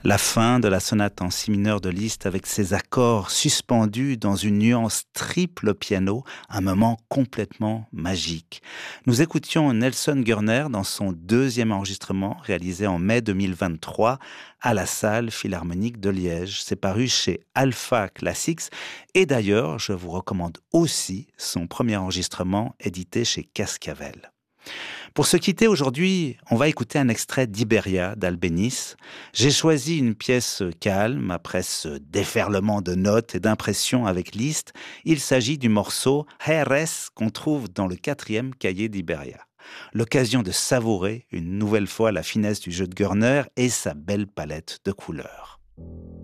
La fin de la sonate en si mineur de Liszt avec ses accords suspendus dans une nuance triple au piano, un moment complètement magique. Nous écoutions Nelson Gurner dans son deuxième enregistrement réalisé en mai 2023 à la Salle Philharmonique de Liège. C'est paru chez Alpha Classics et d'ailleurs, je vous recommande aussi son premier enregistrement édité chez Cascavel. Pour se quitter aujourd'hui, on va écouter un extrait d'Iberia d'Albéniz. J'ai choisi une pièce calme après ce déferlement de notes et d'impressions avec Liszt. Il s'agit du morceau Jerez qu'on trouve dans le 4e cahier d'Iberia. L'occasion de savourer une nouvelle fois la finesse du jeu de Gurner et sa belle palette de couleurs.